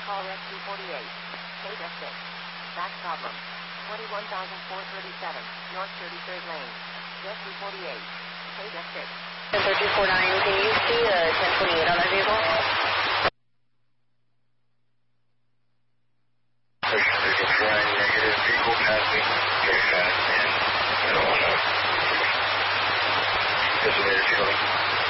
call rescue 48. KDEF 6. Back problem. 21,437, North 33rd Lane. Rescue 48. KDEF 6. 10249, can you see a 1028 on that vehicle? Station 349, negative, vehicle passing, J-Fast, and I don't want to. Designated field.